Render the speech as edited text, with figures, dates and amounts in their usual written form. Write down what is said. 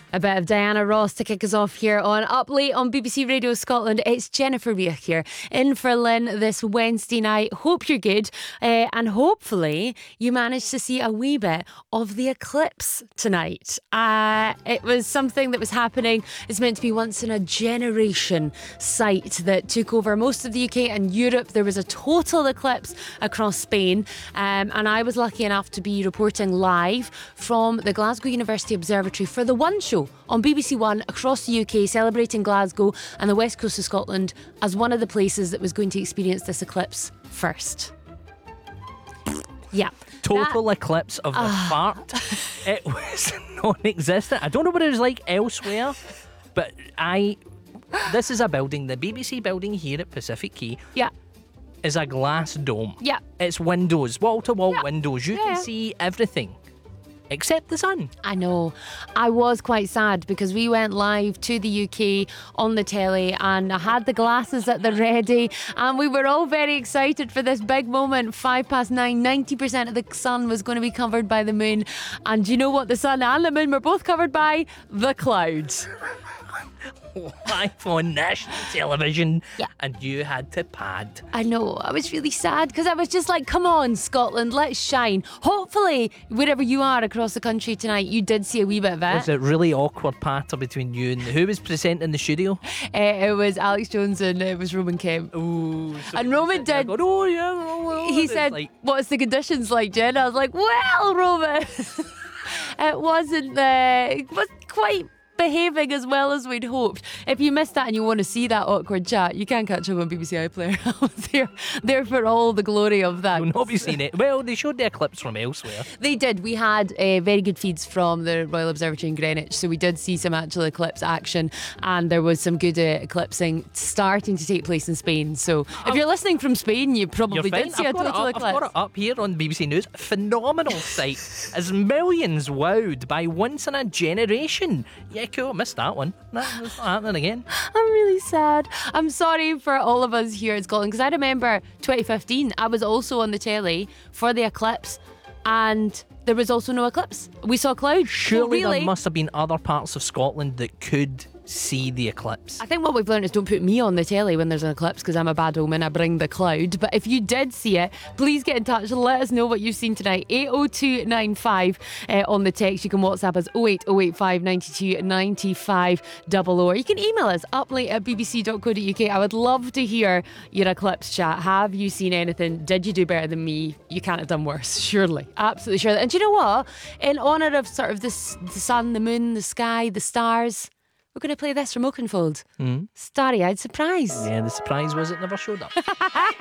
A bit of Diana Ross to kick us off here on Up Late on BBC Radio Scotland. It's Jennifer Weir here in for Lynn this Wednesday night. Hope you're good and hopefully you managed to see a wee bit of the eclipse tonight. It was something that was happening. It's meant to be once in a generation sight that took over most of the UK and Europe. There was a total eclipse across Spain and I was lucky enough to be reporting live from the Glasgow University Observatory for the One Show on BBC One across the UK, celebrating Glasgow and the west coast of Scotland as one of the places that was going to experience this eclipse first. Yeah. Total eclipse of the fart. It was non-existent. I don't know what it was like elsewhere, but this is a building, the BBC building here at Pacific Quay. Yeah. Is a glass dome. Yeah. It's windows, wall-to-wall windows. You can see everything. Except the sun. I know. I was quite sad because we went live to the UK on the telly and I had the glasses at the ready and we were all very excited for this big moment. 9:05, 90% of the sun was going to be covered by the moon. And you know what the sun and the moon were both covered by? The clouds. Live on national television. Yeah. And you had to pad. I know, I was really sad because I was just like, come on Scotland, let's shine. Hopefully wherever you are across the country tonight you did see a wee bit of it. Was it really awkward patter between you and who was presenting the studio? It was Alex Jones and it was Roman Kemp. Ooh, and Roman did going, oh yeah, well, he said like, what's the conditions like, Jen? I was like, well Roman it was quite behaving as well as we'd hoped. If you missed that and you want to see that awkward chat, you can catch up on BBC iPlayer. I was there for all the glory of that. You'll not be seeing it. Well, they showed the eclipse from elsewhere. They did. We had very good feeds from the Royal Observatory in Greenwich, so we did see some actual eclipse action and there was some good eclipsing starting to take place in Spain. So if you're listening from Spain, you probably did see a total eclipse. I've got it up here on BBC News. Phenomenal sight as millions wowed by once in a generation. Yeah, cool. Missed that one. That's not happening again. I'm really sad. I'm sorry for all of us here in Scotland because I remember 2015 I was also on the telly for the eclipse and there was also no eclipse. We saw clouds. Surely really, there must have been other parts of Scotland that could see the eclipse. I think what we've learned is don't put me on the telly when there's an eclipse because I'm a bad omen. I bring the cloud. But if you did see it, please get in touch and let us know what you've seen tonight. 80295 on the text. You can WhatsApp us 08085 92 95 00. You can email us uplate@bbc.co.uk. I would love to hear your eclipse chat. Have you seen anything? Did you do better than me? You can't have done worse. Surely. Absolutely sure. And do you know what? In honour of sort of the sun, the moon, the sky, the stars, we're going to play this from Oakenfold. Starry-eyed surprise. Yeah, the surprise was it never showed up.